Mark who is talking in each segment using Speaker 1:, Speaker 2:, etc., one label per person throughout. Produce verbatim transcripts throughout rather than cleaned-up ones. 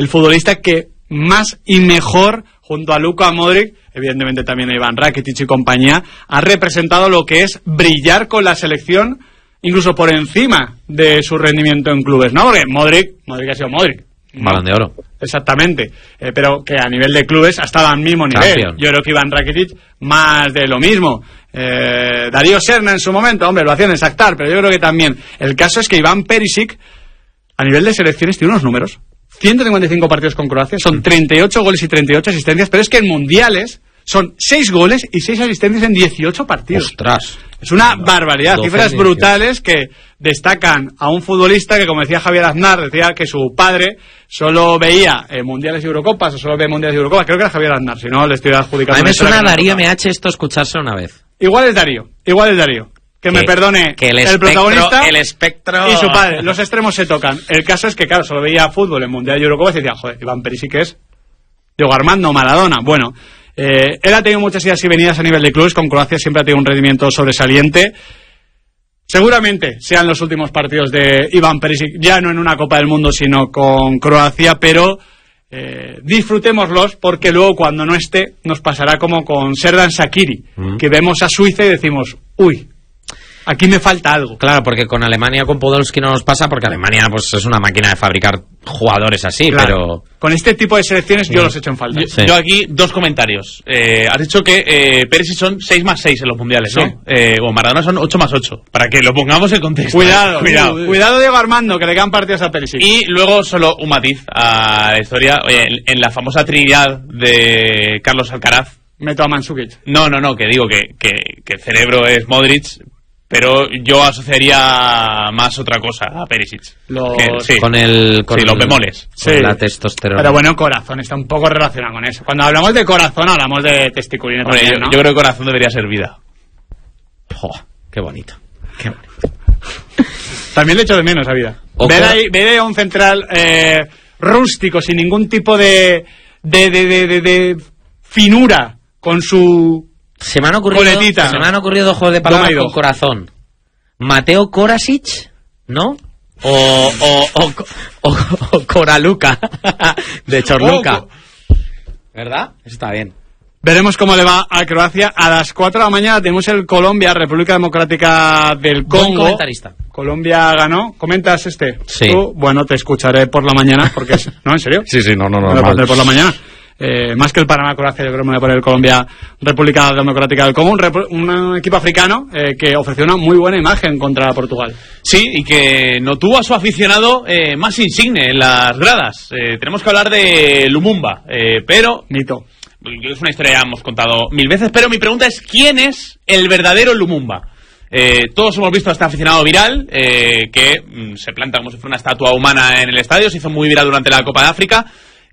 Speaker 1: el futbolista que más y mejor, junto a Luka Modric, evidentemente también a Iván Rakitic y compañía, ha representado lo que es brillar con la selección, incluso por encima de su rendimiento en clubes, ¿no? Porque Modric, Modric ha sido Modric.
Speaker 2: Balón de oro.
Speaker 1: Exactamente, eh, pero que a nivel de clubes ha estado al mismo nivel.
Speaker 2: Champion.
Speaker 1: Yo creo que Iván Rakitic más de lo mismo. Eh, Darío Serna en su momento, hombre, lo hacían exactar, pero yo creo que también. El caso es que Iván Perisic, a nivel de selecciones, tiene unos números. ciento cincuenta y cinco partidos con Croacia, son treinta y ocho goles y treinta y ocho asistencias, pero es que en mundiales son seis goles y seis asistencias en dieciocho partidos.
Speaker 2: ¡Ostras!
Speaker 1: Es una barbaridad, cifras brutales que destacan a un futbolista que, como decía Javier Aznar, decía que su padre solo veía eh, mundiales y Eurocopas, o solo ve mundiales y Eurocopas. Creo que era Javier Aznar, si no le estoy adjudicando.
Speaker 2: A mí me suena Darío M H esto escucharse una vez.
Speaker 1: Igual es Darío, igual es Darío. Que, que me perdone
Speaker 2: que el,
Speaker 1: el
Speaker 2: espectro,
Speaker 1: protagonista
Speaker 2: el espectro
Speaker 1: y su padre. Los extremos se tocan. El caso es que, claro, solo veía fútbol en mundial y Eurocopas y decía, joder, Iván Perisic es Diego Armando Maradona. Bueno, eh, él ha tenido muchas idas y venidas a nivel de clubes. Con Croacia siempre ha tenido un rendimiento sobresaliente. Seguramente sean los últimos partidos de Iván Perisic, ya no en una Copa del Mundo, sino con Croacia, pero eh, disfrutémoslos, porque luego cuando no esté nos pasará como con Serdan Shaqiri, mm. que vemos a Suiza y decimos, uy, aquí me falta algo.
Speaker 2: Claro, porque con Alemania, con Podolski no nos pasa, porque Alemania pues es una máquina de fabricar jugadores así, claro, pero...
Speaker 1: Con este tipo de selecciones sí. yo los echo en falta.
Speaker 3: Yo, sí. yo aquí, dos comentarios. Eh, has dicho que eh, Perisic son seis más seis en los mundiales, ¿no? Sí. Eh, o Maradona son ocho más ocho, para que lo pongamos en contexto.
Speaker 1: Cuidado, ¿eh? cuidado. Cuidado, cuidado Diego Armando, que le quedan partidos a Perisic.
Speaker 3: Y luego solo un matiz a la historia. Oye, en, en la famosa trinidad de Carlos Alcaraz...
Speaker 1: Meto a Mandzukic.
Speaker 3: No, no, no, que digo que, que, que el cerebro es Modric... Pero yo asociaría más otra cosa a Perisic.
Speaker 1: Los...
Speaker 3: Que, sí.
Speaker 2: Con el... Con
Speaker 3: sí, los
Speaker 2: el,
Speaker 3: bemoles.
Speaker 2: Sí. La testosterona.
Speaker 1: Pero bueno, corazón está un poco relacionado con eso. Cuando hablamos de corazón, hablamos de testiculina
Speaker 3: Hombre,
Speaker 1: también,
Speaker 3: yo,
Speaker 1: ¿no?
Speaker 3: yo creo que corazón debería ser vida.
Speaker 2: Oh, qué bonito. Qué bonito.
Speaker 1: También le echo de menos a vida. Ver ahí, ver ahí a un central eh, rústico, sin ningún tipo de de, de, de, de, de finura, con su...
Speaker 2: Se me han ocurrido,
Speaker 1: coletita.
Speaker 2: Se me han ocurrido dos juegos de palabras con corazón. Mateo Korasic, ¿no? O, o, o, o, o Coraluca, de Chorluca. ¿Verdad? Eso está bien.
Speaker 1: Veremos cómo le va a Croacia. A las cuatro de la mañana tenemos el Colombia, República Democrática del Congo.
Speaker 2: Buen comentarista.
Speaker 1: Colombia ganó. ¿Comentas este?
Speaker 2: Sí.
Speaker 1: ¿Tú? Bueno, te escucharé por la mañana, porque es... ¿No, en serio?
Speaker 2: Sí, sí, no, no, no.
Speaker 1: Me lo por la mañana. Eh, más que el Panamá-Croacia, yo creo que me voy a poner el Colombia, República Democrática del Congo, un, rep- un equipo africano eh, que ofreció una muy buena imagen contra Portugal.
Speaker 3: Sí, y que no tuvo a su aficionado eh, más insigne en las gradas. Eh, tenemos que hablar de Lumumba, eh, pero...
Speaker 1: Mito.
Speaker 3: Es una historia que ya hemos contado mil veces, pero mi pregunta es, ¿quién es el verdadero Lumumba? Eh, todos hemos visto a este aficionado viral eh, que mm, se planta como si fuera una estatua humana en el estadio, se hizo muy viral durante la Copa de África.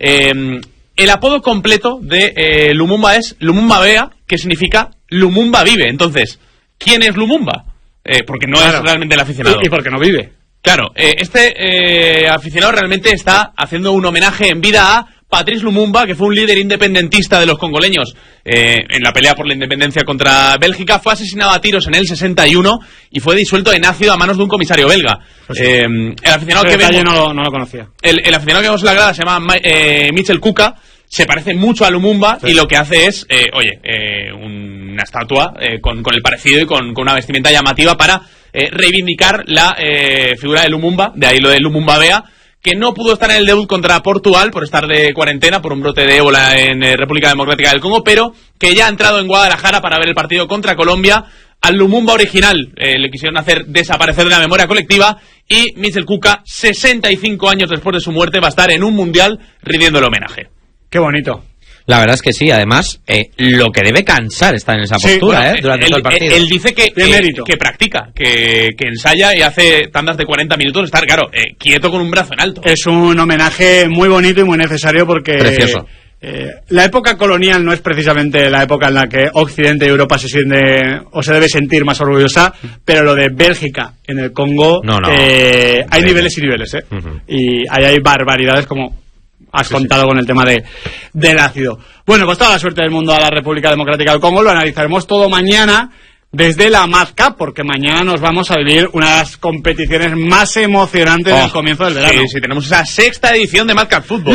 Speaker 3: Eh, el apodo completo de eh, Lumumba es Lumumba Vea, que significa Lumumba vive. Entonces, ¿quién es Lumumba? Eh, porque no claro. es realmente el aficionado.
Speaker 1: Y, y porque no vive.
Speaker 3: Claro, eh, este eh, aficionado realmente está haciendo un homenaje en vida a Patrice Lumumba, que fue un líder independentista de los congoleños eh, en la pelea por la independencia contra Bélgica. Fue asesinado a tiros en el sesenta y uno y fue disuelto en ácido a manos de un comisario belga. Pues sí. eh, el aficionado
Speaker 1: Ese
Speaker 3: que vemos,
Speaker 1: no lo, no lo conocía.
Speaker 3: El, el aficionado que vemos en la grada se llama eh, Michel Kuka. Se parece mucho a Lumumba sí. y lo que hace es, eh, oye, eh, una estatua eh, con, con el parecido y con, con una vestimenta llamativa para eh, reivindicar la eh, figura de Lumumba, de ahí lo de Lumumba Vea, que no pudo estar en el debut contra Portugal por estar de cuarentena por un brote de ébola en eh, República Democrática del Congo, pero que ya ha entrado en Guadalajara para ver el partido contra Colombia. Al Lumumba original eh, le quisieron hacer desaparecer de la memoria colectiva y Michel Kuka, sesenta y cinco años después de su muerte, va a estar en un mundial rindiendo el homenaje.
Speaker 1: Qué bonito.
Speaker 2: La verdad es que sí, además, eh, lo que debe cansar estar en esa postura, sí, bueno, ¿eh? Durante
Speaker 3: él,
Speaker 2: todo el partido.
Speaker 3: Él dice que, que, que practica, que, que ensaya y hace tandas de cuarenta minutos, estar, claro, eh, quieto con un brazo en alto.
Speaker 1: Es un homenaje muy bonito y muy necesario porque...
Speaker 2: Precioso.
Speaker 1: Eh, la época colonial no es precisamente la época en la que Occidente y Europa se siente o se debe sentir más orgullosa, pero lo de Bélgica en el Congo,
Speaker 2: no, no.
Speaker 1: Eh, hay sí. niveles y niveles, ¿eh? Uh-huh. Y ahí hay barbaridades como... has sí, contado sí. con el tema de del ácido. Bueno, pues toda la suerte del mundo a la República Democrática del Congo. Lo analizaremos todo mañana desde la Mad Cup, porque mañana nos vamos a vivir una de las competiciones más emocionantes oh, del comienzo del verano.
Speaker 3: Sí, sí, tenemos esa sexta edición de Mad Cup Fútbol.